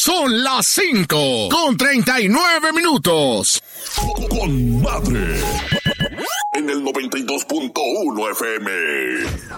Son las 5:39. Con madre. En el 92.1 FM.